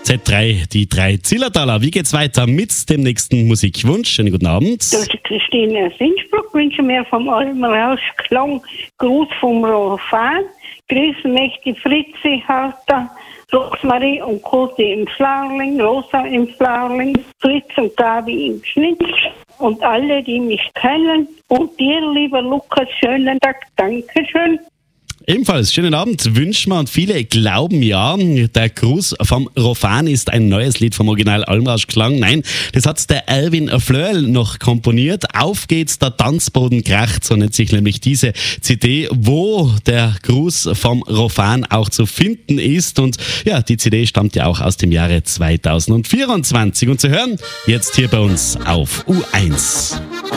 Z3, die drei Zillertaler. Wie geht's weiter mit dem nächsten Musikwunsch? Schönen guten Abend. Das ist Christine aus Innsbruck. Wünsche mir vom Alpenrausklang Gruß vom Rofan. Grüßen möchte Fritzi Harter, Rosmarie und Kosi im Flarling, Rosa im Flarling, Fritz und Gabi im Schnitz und alle, die mich kennen. Und dir, lieber Lukas, schönen Tag. Dankeschön. Ebenfalls schönen Abend wünschen wir und viele glauben ja, der Gruß vom Rofan ist ein neues Lied vom Original Almrauschklang. Nein, das hat der Erwin Flöel noch komponiert. Auf geht's, der Tanzboden kracht, so nennt sich nämlich diese CD, wo der Gruß vom Rofan auch zu finden ist. Und ja, die CD stammt ja auch aus dem Jahre 2024 und zu hören jetzt hier bei uns auf U1.